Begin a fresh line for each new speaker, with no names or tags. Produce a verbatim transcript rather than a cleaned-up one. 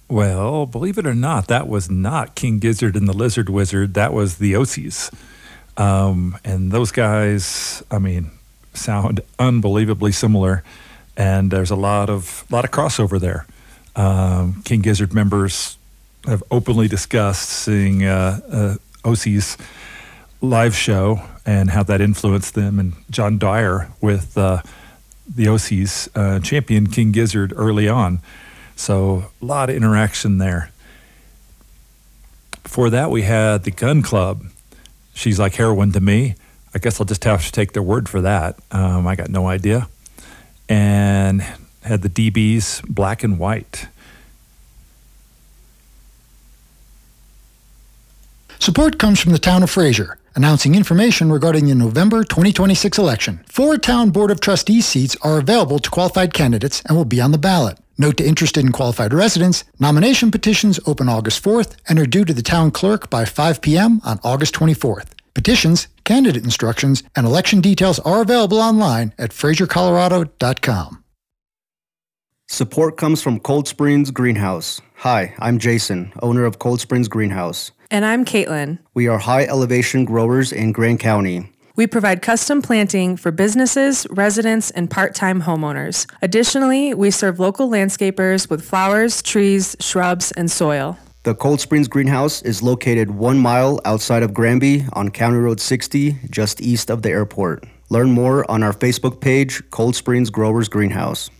Well, believe it or not, that was not King Gizzard and the Lizard Wizard. That was the Osees. Um, and those guys, I mean, sound unbelievably similar. And there's a lot of lot of crossover there. Um, King Gizzard members have openly discussed seeing uh, uh, Osees live show and how that influenced them. And John Dyer with uh, the Osees uh, champion King Gizzard early on. So a lot of interaction there. Before that, we had the Gun Club. She's like heroin to me. I guess I'll just have to take their word for that. Um, I got no idea. And had the D Bs, Black and White.
Support comes from the town of Fraser, announcing information regarding the November twenty twenty-six election. Four town Board of Trustees seats are available to qualified candidates and will be on the ballot. Note to interested and qualified residents, nomination petitions open August fourth and are due to the town clerk by five p.m. on August twenty-fourth. Petitions, candidate instructions, and election details are available online at fraser colorado dot com.
Support comes from Cold Springs Greenhouse. Hi, I'm Jason, owner of Cold Springs Greenhouse.
And I'm Caitlin.
We are high elevation growers in Grand County.
We provide custom planting for businesses, residents, and part-time homeowners. Additionally, we serve local landscapers with flowers, trees, shrubs, and soil.
The Cold Springs Greenhouse is located one mile outside of Granby on County Road sixty, just east of the airport. Learn more on our Facebook page, Cold Springs Growers Greenhouse.